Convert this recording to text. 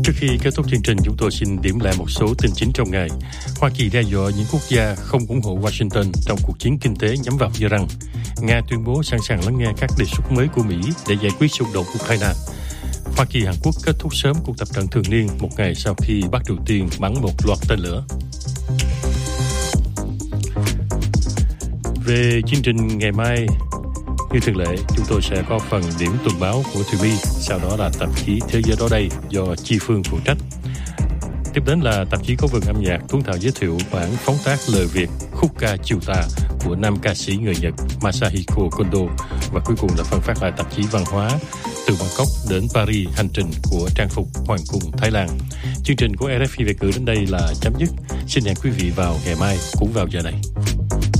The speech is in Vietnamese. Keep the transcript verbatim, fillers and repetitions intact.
Trước khi kết thúc chương trình, chúng tôi xin điểm lại một số tin chính trong ngày. Hoa Kỳ đe dọa những quốc gia không ủng hộ Washington trong cuộc chiến kinh tế nhắm vào Iran. Nga tuyên bố sẵn sàng lắng nghe các đề xuất mới của Mỹ để giải quyết xung đột Ukraine. Hoa Kỳ Hàn Quốc kết thúc sớm cuộc tập trận thường niên một ngày sau khi Bắc Triều Tiên bắn một loạt tên lửa. Về chương trình ngày mai, như thường lệ, chúng tôi sẽ có phần điểm tuần báo của Thùy My, sau đó là tạp chí Thế giới đó đây do Chi Phương phụ trách. Tiếp đến là tạp chí có vườn âm nhạc Tuấn Thảo giới thiệu bản phóng tác lời Việt khúc ca Chiều Tà của nam ca sĩ người Nhật Masahiko Kondo, và cuối cùng là phân phát lại tạp chí văn hóa từ Bangkok đến Paris, hành trình của trang phục Hoàng cung Thái Lan. Chương trình của rờ ép i Việt ngữ đến đây là chấm dứt. Xin hẹn quý vị vào ngày mai cũng vào giờ này.